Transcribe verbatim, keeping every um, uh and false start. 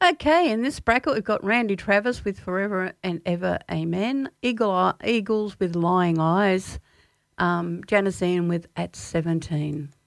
Okay, in this bracket we've got Randy Travis with Forever and Ever Amen, Eagle Eye, Eagles with Lying Eyes, um, Janice Ian with At seventeen.